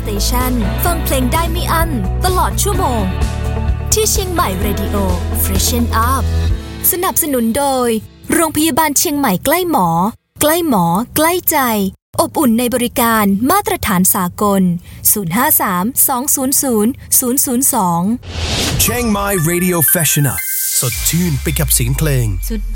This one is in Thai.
สเตชันฟังเพลงได้ไม่อั้นตลอดชั่วโมงที่เชียงใหม่เรดิโอ Freshen Up สนับสนุนโดยโรงพยาบาลเชียงใหม่ใกล้หมอใกล้หมอใกล้ใจอบอุ่นในบริการมาตรฐานสากล053-200-002 Chiang Mai Radio Freshen Up สดชื่นไปกับเสียงเพลง